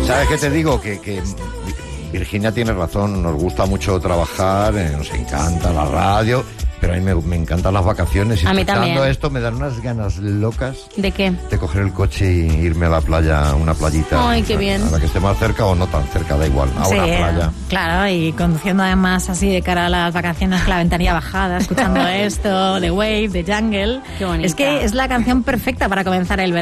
¿Sabes qué te digo? Que Virginia tiene razón, nos gusta mucho trabajar, nos encanta la radio, pero a mí me encantan las vacaciones. Y a mí escuchando también. esto me dan unas ganas locas. ¿De qué? De coger el coche y irme a la playa, una playita. Ay, qué bien. A la que esté más cerca o no tan cerca, da igual, a una playa. Claro, y conduciendo además así de cara a las vacaciones con la ventanilla bajada, escuchando esto, The Wave, The Jungle. Qué bonita. Es que es la canción perfecta para comenzar el verano.